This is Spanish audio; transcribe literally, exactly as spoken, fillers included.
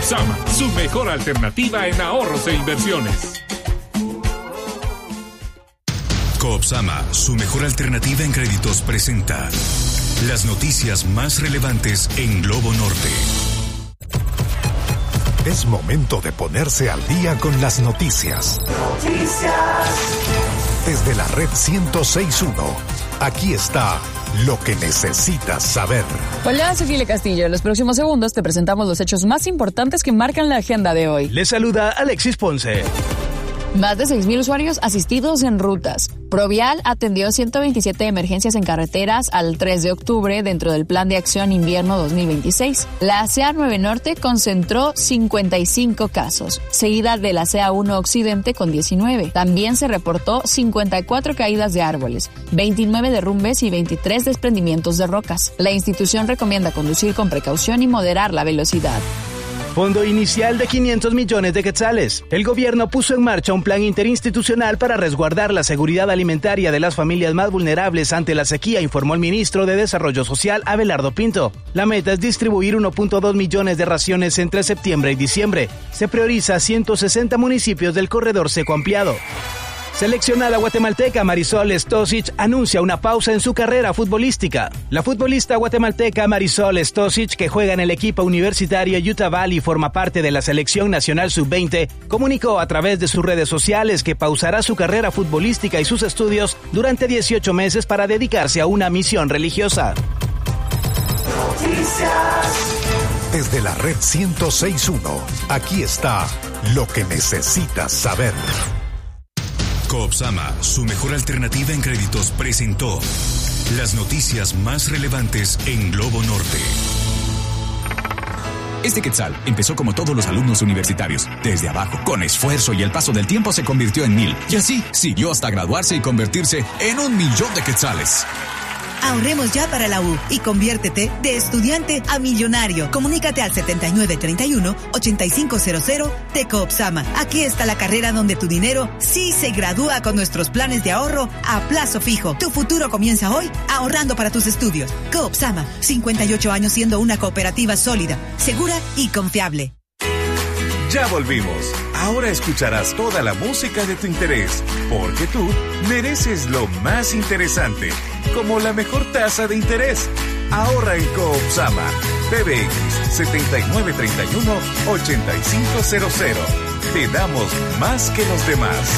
Coopsama, su mejor alternativa en ahorros e inversiones. Coopsama, su mejor alternativa en créditos, presenta las noticias más relevantes en Globo Norte. Es momento de ponerse al día con las noticias. Noticias. Desde la red ciento seis punto uno, aquí está lo que necesitas saber. Hola, soy Gile Castillo. En los próximos segundos te presentamos los hechos más importantes que marcan la agenda de hoy. Les saluda Alexis Ponce. Más de seis mil usuarios asistidos en rutas. Provial atendió ciento veintisiete emergencias en carreteras al tres de octubre dentro del Plan de Acción Invierno dos mil veintiséis. La C A nueve Norte concentró cincuenta y cinco casos, seguida de la C A uno Occidente con diecinueve. También se reportó cincuenta y cuatro caídas de árboles, veintinueve derrumbes y veintitrés desprendimientos de rocas. La institución recomienda conducir con precaución y moderar la velocidad. Fondo inicial de quinientos millones de quetzales. El gobierno puso en marcha un plan interinstitucional para resguardar la seguridad alimentaria de las familias más vulnerables ante la sequía, informó el ministro de Desarrollo Social, Abelardo Pinto. La meta es distribuir uno punto dos millones de raciones entre septiembre y diciembre. Se prioriza ciento sesenta municipios del corredor seco ampliado. Seleccionada guatemalteca Marisol Stosic anuncia una pausa en su carrera futbolística. La futbolista guatemalteca Marisol Stosic, que juega en el equipo universitario Utah Valley y forma parte de la selección nacional sub veinte, comunicó a través de sus redes sociales que pausará su carrera futbolística y sus estudios durante dieciocho meses para dedicarse a una misión religiosa. Noticias. Desde la red ciento seis punto uno, aquí está lo que necesitas saber. Coopsama, su mejor alternativa en créditos, presentó las noticias más relevantes en Globo Norte. Este quetzal empezó como todos los alumnos universitarios, desde abajo, con esfuerzo, y el paso del tiempo se convirtió en mil. Y así siguió hasta graduarse y convertirse en un millón de quetzales. Ahorremos ya para la U y conviértete de estudiante a millonario. Comunícate al setenta y nueve treinta y uno ochenta y cinco cero cero de Coopsama. Aquí está la carrera donde tu dinero sí se gradúa con nuestros planes de ahorro a plazo fijo. Tu futuro comienza hoy ahorrando para tus estudios. Coopsama, cincuenta y ocho años siendo una cooperativa sólida, segura y confiable. Ya volvimos. Ahora escucharás toda la música de tu interés, porque tú mereces lo más interesante, como la mejor tasa de interés. Ahorra en Coopsama. P B X setenta y nueve treinta y uno ochenta y cinco cero cero. Te damos más que los demás.